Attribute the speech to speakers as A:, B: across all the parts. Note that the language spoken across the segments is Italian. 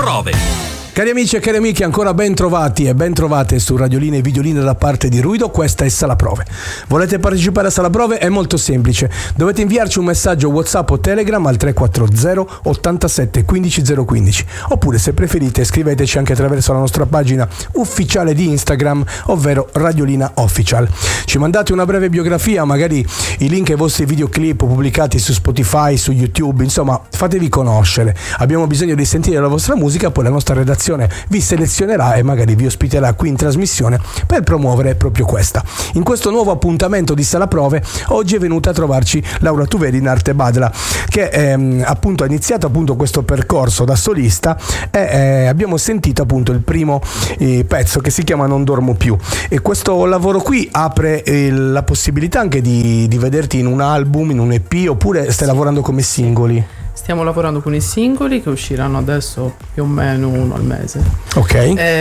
A: prove.
B: Cari amici e cari amiche, ancora ben trovati e ben trovate su Radiolina e Videolina da parte di Ruido. Questa è Sala Prove. Volete partecipare a Sala Prove? È molto semplice. Dovete inviarci un messaggio WhatsApp o Telegram al 340 87 15 015. Oppure, se preferite, scriveteci anche attraverso la nostra pagina ufficiale di Instagram, ovvero Radiolina Official. Ci mandate una breve biografia, magari i link ai vostri videoclip pubblicati su Spotify, su YouTube, insomma, fatevi conoscere. Abbiamo bisogno di sentire la vostra musica, poi la nostra redazione vi selezionerà e magari vi ospiterà qui in trasmissione per promuovere proprio questa. In questo nuovo appuntamento di Sala Prove oggi è venuta a trovarci Laura Tuveri in arte Badla, che appunto ha iniziato appunto questo percorso da solista e abbiamo sentito appunto il primo pezzo che si chiama Non dormo più, e questo lavoro qui apre la possibilità anche di vederti in un album, in un EP, oppure stai lavorando come singoli?
C: Stiamo lavorando con i singoli che usciranno adesso più o meno uno al mese.
B: Ok.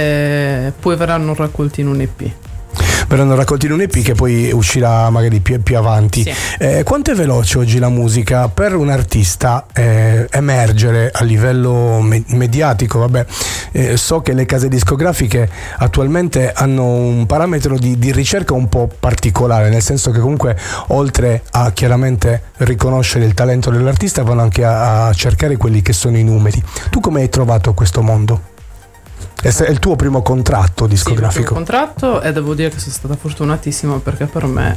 C: E poi verranno raccolti in un EP.
B: Verranno raccolti in un EP che poi uscirà magari più avanti.
C: Sì.
B: Quanto è veloce oggi la musica per un artista emergere a livello mediatico? Vabbè, so che le case discografiche attualmente hanno un parametro di ricerca un po' particolare, nel senso che comunque oltre a chiaramente riconoscere il talento dell'artista vanno anche a cercare quelli che sono i numeri. Tu come hai trovato questo mondo? È il tuo primo contratto discografico?
C: Sì, il primo contratto, e devo dire che sono stata fortunatissima, perché per me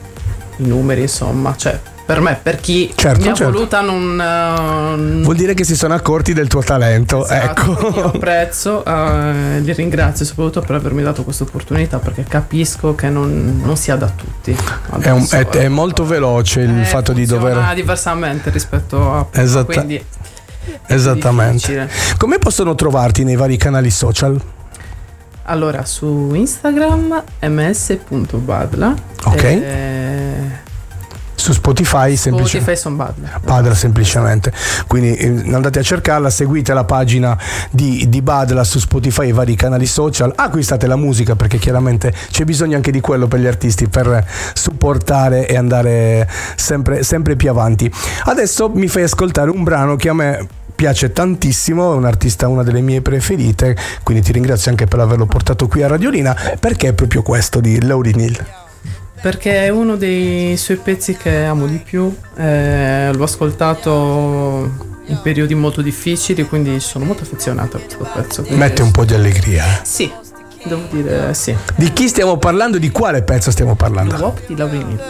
C: i numeri, insomma, cioè per me, per chi mi ha voluta non
B: vuol dire che si sono accorti del tuo talento.
C: Esatto,
B: ecco.
C: Io apprezzo, li ringrazio soprattutto per avermi dato questa opportunità, perché capisco che non sia da tutti.
B: È molto veloce il fatto di dover
C: diversamente rispetto a quindi
B: esattamente. Come possono trovarti nei vari canali social?
C: Allora, su Instagram ms.badla.
B: Ok. Su Spotify
C: sono
B: Badla semplicemente. Quindi andate a cercarla, seguite la pagina di Badla su Spotify e i vari canali social, acquistate la musica, perché chiaramente c'è bisogno anche di quello per gli artisti, per supportare e andare sempre più avanti. Adesso mi fai ascoltare un brano che a me piace tantissimo, è un artista, una delle mie preferite, quindi ti ringrazio anche per averlo portato qui a Radiolina. Perché è proprio questo di Lauryn Hill?
C: Perché è uno dei suoi pezzi che amo di più, l'ho ascoltato in periodi molto difficili, quindi sono molto affezionata a questo pezzo.
B: Mette un po' di allegria.
C: Sì, devo dire sì.
B: Di chi stiamo parlando? Di quale pezzo stiamo parlando?
C: The Walk di Lauryn Hill.